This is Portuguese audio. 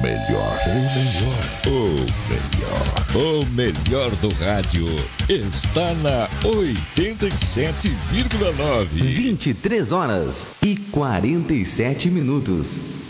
melhor. O melhor do rádio está na 87,9. 23 horas e 47 minutos.